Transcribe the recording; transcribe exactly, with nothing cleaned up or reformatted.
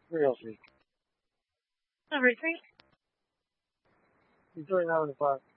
Three oh three. Number three. He's doing out in the park.